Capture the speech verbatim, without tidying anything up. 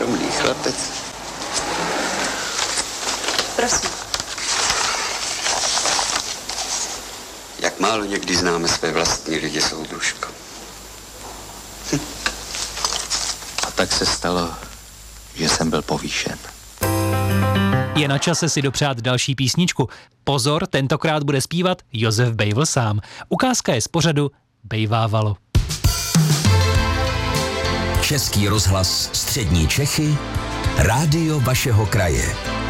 skromný chlapec. Prosím. Jak málo někdy známe své vlastní lidi, soudružko. Hm. A tak se stalo, že jsem byl povýšen. Je na čase si dopřát další písničku. Pozor, tentokrát bude zpívat Josef Bejvl sám. Ukázka je z pořadu Bejvávalo. Český rozhlas Střední Čechy, rádio vašeho kraje.